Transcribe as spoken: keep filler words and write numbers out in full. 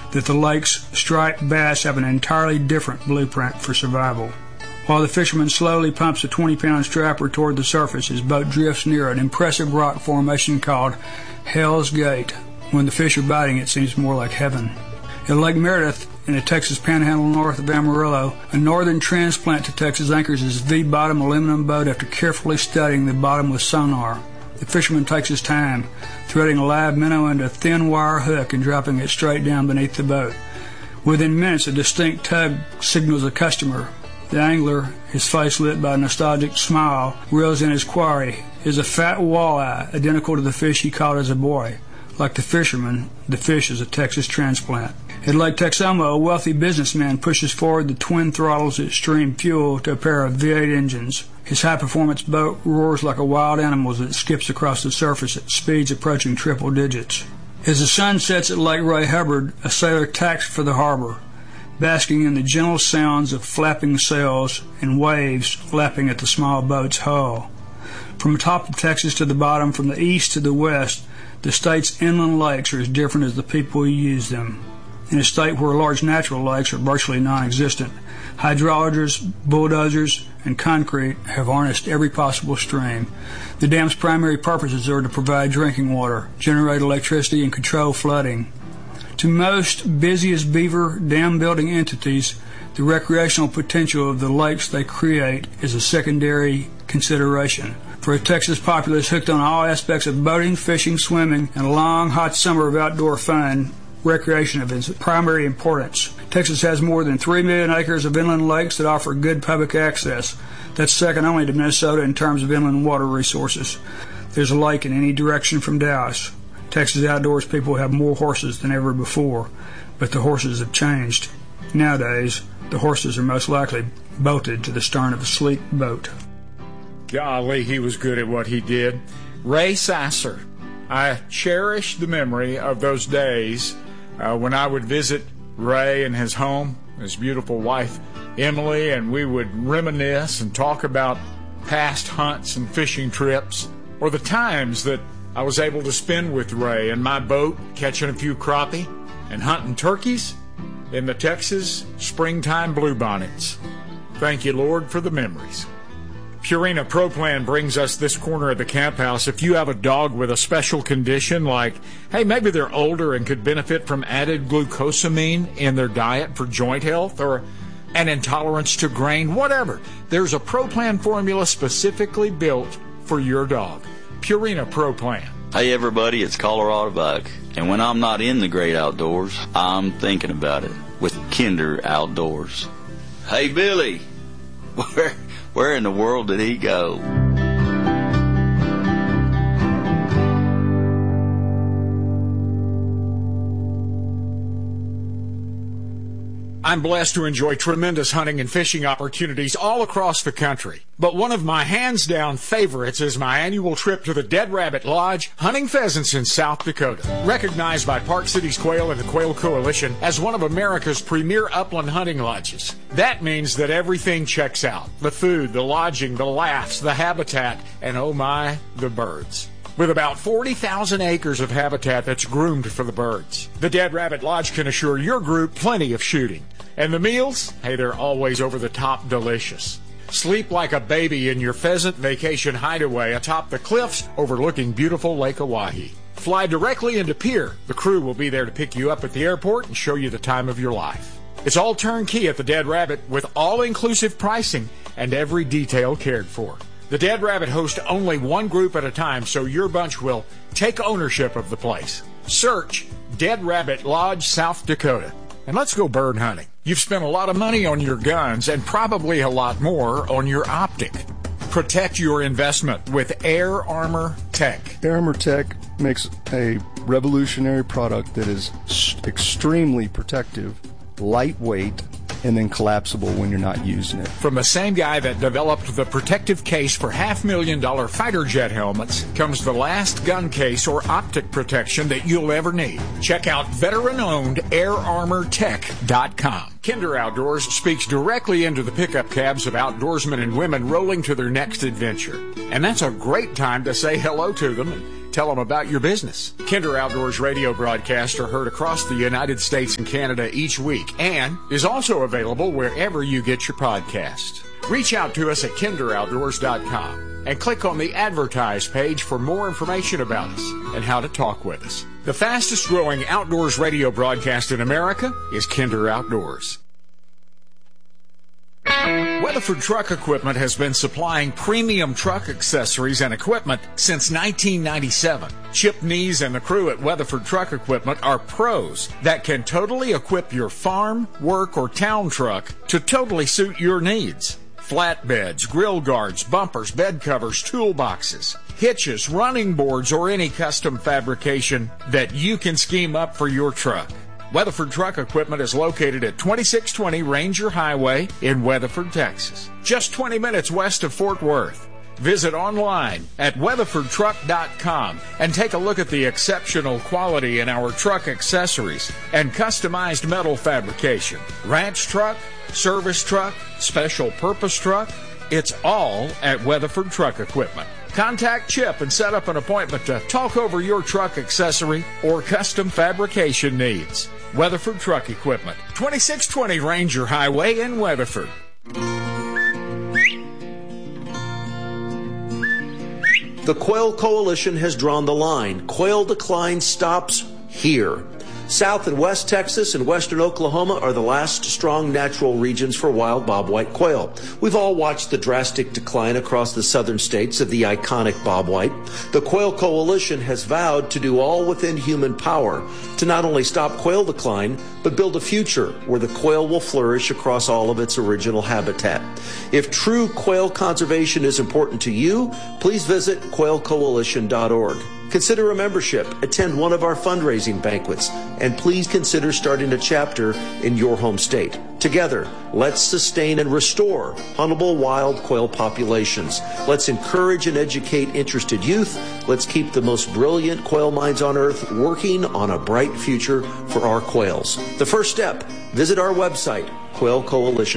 that the lake's striped bass have an entirely different blueprint for survival. While the fisherman slowly pumps a twenty-pound strapper toward the surface, his boat drifts near an impressive rock formation called Hell's Gate. When the fish are biting, it seems more like heaven. At Lake Meredith, in the Texas Panhandle north of Amarillo, a northern transplant to Texas anchors his V-bottom aluminum boat after carefully studying the bottom with sonar. The fisherman takes his time, threading a live minnow into a thin wire hook and dropping it straight down beneath the boat. Within minutes, a distinct tug signals a customer. The angler, his face lit by a nostalgic smile, reels in his quarry. It is a fat walleye, identical to the fish he caught as a boy. Like the fisherman, the fish is a Texas transplant. At Lake Texoma, a wealthy businessman pushes forward the twin throttles at Extreme Fuel to a pair of V eight engines. His high-performance boat roars like a wild animal as it skips across the surface at speeds approaching triple digits. As the sun sets at Lake Ray Hubbard, a sailor tacks for the harbor, basking in the gentle sounds of flapping sails and waves lapping at the small boat's hull. From the top of Texas to the bottom, from the east to the west, the state's inland lakes are as different as the people who use them. In a state where large natural lakes are virtually non-existent, hydrologers, bulldozers, and concrete have harnessed every possible stream. The dam's primary purposes are to provide drinking water, generate electricity, and control flooding. To most busiest beaver dam-building entities, the recreational potential of the lakes they create is a secondary consideration. For a Texas populace hooked on all aspects of boating, fishing, swimming, and a long, hot summer of outdoor fun, recreation is of primary importance. Texas has more than three million acres of inland lakes that offer good public access. That's second only to Minnesota in terms of inland water resources. There's a lake in any direction from Dallas. Texas outdoors people have more horses than ever before, but the horses have changed. Nowadays, the horses are most likely bolted to the stern of a sleek boat. Golly, he was good at what he did. Ray Sasser. I cherish the memory of those days uh, when I would visit Ray in his home, his beautiful wife Emily, and we would reminisce and talk about past hunts and fishing trips, or the times that I was able to spend with Ray in my boat, catching a few crappie and hunting turkeys in the Texas springtime bluebonnets. Thank you, Lord, for the memories. Purina Pro Plan brings us this corner of the camp house. If you have a dog with a special condition, like, hey, maybe they're older and could benefit from added glucosamine in their diet for joint health, or an intolerance to grain, whatever, there's a Pro Plan formula specifically built for your dog. Purina Pro Plan. Hey everybody, it's Colorado Buck, and when I'm not in the great outdoors, I'm thinking about it with Kinder Outdoors. Hey Billy, where where in the world did he go? I'm blessed to enjoy tremendous hunting and fishing opportunities all across the country. But one of my hands-down favorites is my annual trip to the Dead Rabbit Lodge, hunting pheasants in South Dakota. Recognized by Park Cities Quail and the Quail Coalition as one of America's premier upland hunting lodges. That means that everything checks out. The food, the lodging, the laughs, the habitat, and oh my, the birds. With about forty thousand acres of habitat that's groomed for the birds. The Dead Rabbit Lodge can assure your group plenty of shooting. And the meals? Hey, they're always over the top delicious. Sleep like a baby in your pheasant vacation hideaway atop the cliffs overlooking beautiful Lake Oahe. Fly directly into Pier. The crew will be there to pick you up at the airport and show you the time of your life. It's all turnkey at the Dead Rabbit with all-inclusive pricing and every detail cared for. The Dead Rabbit hosts only one group at a time, so your bunch will take ownership of the place. Search Dead Rabbit Lodge, South Dakota. And let's go bird hunting. You've spent a lot of money on your guns and probably a lot more on your optic. Protect your investment with Air Armor Tech. Air Armor Tech makes a revolutionary product that is extremely protective, lightweight, and then collapsible when you're not using it. From the same guy that developed the protective case for half million dollar fighter jet helmets comes the last gun case or optic protection that you'll ever need. Check out veteran-owned air armor tech dot com. Kinder Outdoors speaks directly into the pickup cabs of outdoorsmen and women rolling to their next adventure. And that's a great time to say hello to them and tell them about your business. Kinder Outdoors radio broadcasts are heard across the United States and Canada each week and is also available wherever you get your podcasts. Reach out to us at kinder outdoors dot com and click on the Advertise page for more information about us and how to talk with us. The fastest growing outdoors radio broadcast in America is Kinder Outdoors. Weatherford Truck Equipment has been supplying premium truck accessories and equipment since nineteen ninety-seven. Chip Nees and the crew at Weatherford Truck Equipment are pros that can totally equip your farm, work, or town truck to totally suit your needs. Flatbeds, grill guards, bumpers, bed covers, toolboxes, hitches, running boards, or any custom fabrication that you can scheme up for your truck. Weatherford Truck Equipment is located at twenty-six twenty Ranger Highway in Weatherford, Texas, just twenty minutes west of Fort Worth. Visit online at weatherford truck dot com and take a look at the exceptional quality in our truck accessories and customized metal fabrication. Ranch truck, service truck, special purpose truck, it's all at Weatherford Truck Equipment. Contact Chip and set up an appointment to talk over your truck accessory or custom fabrication needs. Weatherford Truck Equipment, twenty-six twenty Ranger Highway in Weatherford. The Quail Coalition has drawn the line. Quail decline stops here. South and West Texas and western Oklahoma are the last strong natural regions for wild bobwhite quail. We've all watched the drastic decline across the southern states of the iconic bobwhite. The Quail Coalition has vowed to do all within human power to not only stop quail decline, but build a future where the quail will flourish across all of its original habitat. If true quail conservation is important to you, please visit quail coalition dot org. Consider a membership, attend one of our fundraising banquets, and please consider starting a chapter in your home state. Together, let's sustain and restore huntable wild quail populations. Let's encourage and educate interested youth. Let's keep the most brilliant quail minds on earth working on a bright future for our quails. The first step, visit our website, quail coalition.